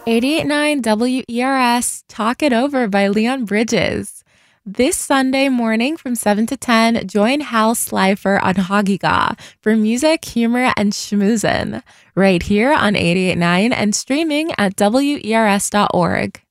88.9 WERS Talk It Over by Leon Bridges. This Sunday morning from 7 to 10, join Hal Slifer on Hagiga for music, humor, and schmoozin'. Right here on 88.9 and streaming at WERS.org.